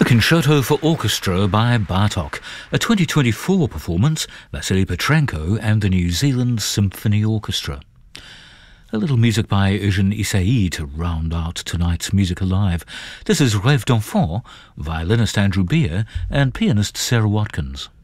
Concerto for Orchestra by Bartók, a 2024 performance, Vasily Petrenko and the New Zealand Symphony Orchestra. A little music by Eugène Issai to round out tonight's Music Alive. This is Rêve d'Enfant, violinist Andrew Beer and pianist Sarah Watkins.